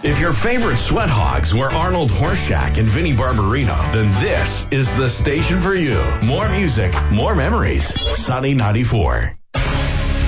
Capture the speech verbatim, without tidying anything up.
If your favorite sweat hogs were Arnold Horseshack and Vinnie Barbarino, then this is the station for you. More music, more memories. Sunny ninety-four.